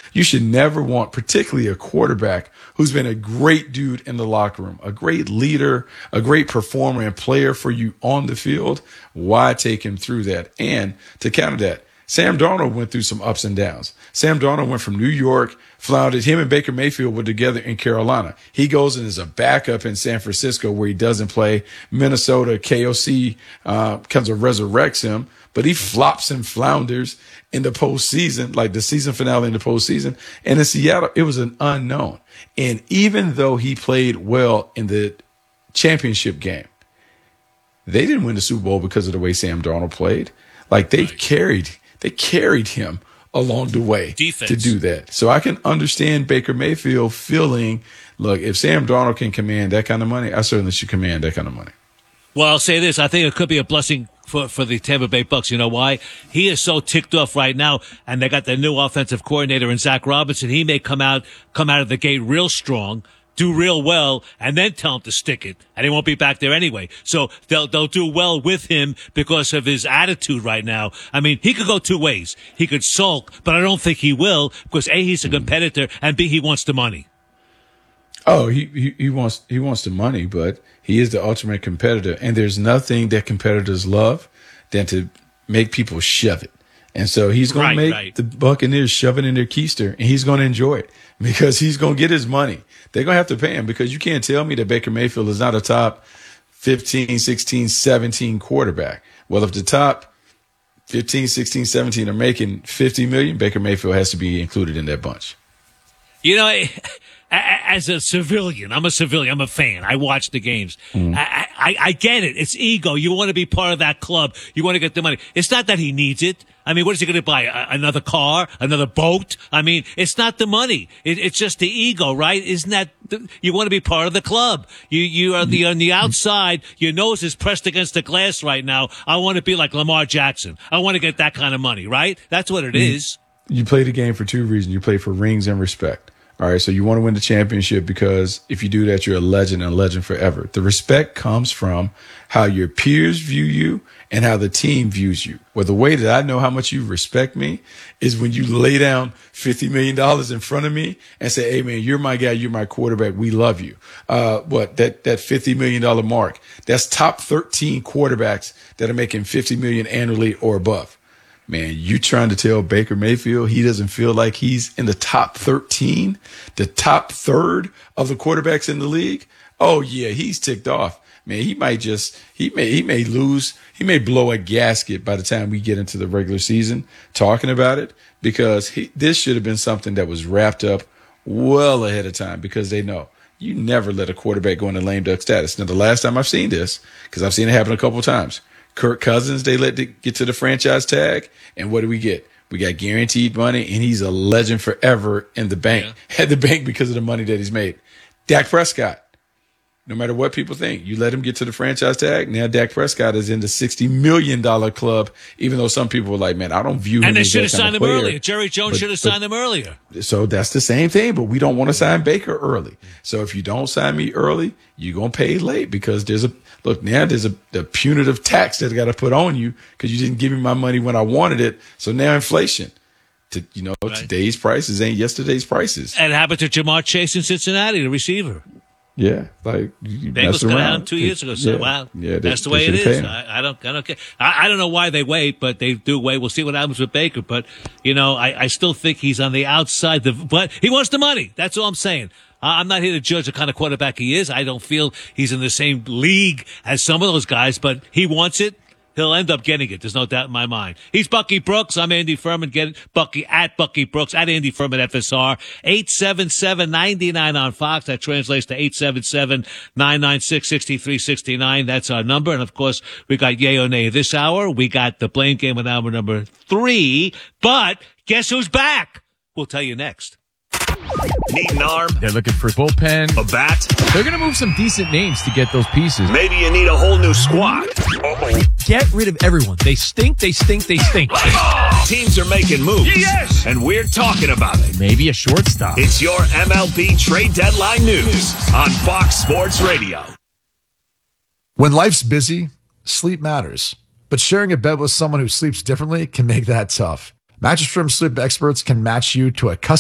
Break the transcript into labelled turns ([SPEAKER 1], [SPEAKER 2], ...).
[SPEAKER 1] You should never want, particularly a quarterback who's been a great dude in the locker room, a great leader, a great performer and player for you on the field. Why take him through that? And to counter that, Sam Darnold went through some ups and downs. Sam Darnold went from New York, floundered. Him and Baker Mayfield were together in Carolina. He goes and is a backup in San Francisco where he doesn't play. Minnesota, KOC comes and resurrects him, but he flops and flounders in the postseason, like the season finale in the postseason. And in Seattle, it was an unknown. And even though he played well in the championship game, they didn't win the Super Bowl because of the way Sam Darnold played. Like they carried him along the way to do that. So I can understand Baker Mayfield feeling, look, if Sam Darnold can command that kind of money, I certainly should command that kind of money.
[SPEAKER 2] Well, I'll say this. I think it could be a blessing for the Tampa Bay Bucks. You know why? He is so ticked off right now, and they got their new offensive coordinator in Zach Robinson. He may come out of the gate real strong, do real well, and then tell him to stick it, and he won't be back there anyway. So they'll do well with him because of his attitude right now. I mean, he could go two ways. He could sulk, but I don't think he will because A, he's a competitor, and B, he wants the money.
[SPEAKER 1] Oh, he wants the money, but he is the ultimate competitor, and there's nothing that competitors love than to make people shove it. And so he's going to make the Buccaneers shove it in their keister, and he's going to enjoy it because he's going to get his money. They're going to have to pay him because you can't tell me that Baker Mayfield is not a top 15, 16, 17 quarterback. Well, if the top 15, 16, 17 are making $50 million, Baker Mayfield has to be included in that bunch.
[SPEAKER 2] You know, as a civilian, I'm a civilian. I'm a fan. I watch the games. I get it. It's ego. You want to be part of that club. You want to get the money. It's not that he needs it. I mean, what is he going to buy? Another car? Another boat? I mean, it's not the money. It's just the ego, right? Isn't that you want to be part of the club? You are on the outside. Your nose is pressed against the glass right now. I want to be like Lamar Jackson. I want to get that kind of money, right? That's what it is.
[SPEAKER 1] You play the game for two reasons. You play for rings and respect. All right, so you want to win the championship because if you do that, you're a legend and a legend forever. The respect comes from how your peers view you and how the team views you. Well, the way that I know how much you respect me is when you lay down $50 million in front of me and say, hey, man, you're my guy, you're my quarterback, we love you. That $50 million mark, that's top 13 quarterbacks that are making $50 million annually or above. Man, you trying to tell Baker Mayfield he doesn't feel like he's in the top 13, the top third of the quarterbacks in the league? Oh, yeah, he's ticked off. Man, he may blow a gasket by the time we get into the regular season talking about it because this should have been something that was wrapped up well ahead of time because they know you never let a quarterback go into lame duck status. Now, the last time I've seen this, because I've seen it happen a couple of times, Kirk Cousins, they let it get to the franchise tag. And what do we get? We got guaranteed money, and he's a legend forever in the bank. At the bank because of the money that he's made. Dak Prescott, no matter what people think, you let him get to the franchise tag. Now Dak Prescott is in the $60 million club, even though some people were like, man, I don't view him
[SPEAKER 2] and they
[SPEAKER 1] as
[SPEAKER 2] should have
[SPEAKER 1] that kind
[SPEAKER 2] signed
[SPEAKER 1] of
[SPEAKER 2] him
[SPEAKER 1] player.
[SPEAKER 2] earlier. Jerry Jones should have signed him earlier.
[SPEAKER 1] So that's the same thing, but we don't want to sign Baker early. So if you don't sign me early, you're going to pay late because there's a punitive tax that I got to put on you because you didn't give me my money when I wanted it. So now inflation. Today's prices ain't yesterday's prices.
[SPEAKER 2] And it happened to Jamar Chase in Cincinnati, the receiver.
[SPEAKER 1] Yeah, like you
[SPEAKER 2] Bengals got down 2 years ago. So that's the way it is. I don't care. I don't know why they wait, but they do wait. We'll see what happens with Baker. But I still think he's on the outside. But he wants the money. That's all I'm saying. I'm not here to judge the kind of quarterback he is. I don't feel he's in the same league as some of those guys, but he wants it. He'll end up getting it. There's no doubt in my mind. He's Bucky Brooks. I'm Andy Furman. Get Bucky at Bucky Brooks, at Andy Furman FSR. 877-99 on Fox. That translates to 877-996-6369. That's our number. And of course, we got Yay or Nay this hour. We got the Blame Game with hour number 3. But guess who's back? We'll tell you next.
[SPEAKER 3] Need an arm?
[SPEAKER 4] They're looking for bullpen.
[SPEAKER 3] A bat?
[SPEAKER 4] They're going to move some decent names to get those pieces.
[SPEAKER 3] Maybe you need a whole new squad.
[SPEAKER 4] Get rid of everyone. They stink, they stink, they stink.
[SPEAKER 3] Teams are making moves. Yes! And we're talking about it.
[SPEAKER 4] Maybe a shortstop.
[SPEAKER 3] It's your MLB trade deadline news on Fox Sports Radio.
[SPEAKER 5] When life's busy, sleep matters. But sharing a bed with someone who sleeps differently can make that tough. Mattress Firm sleep experts can match you to a custom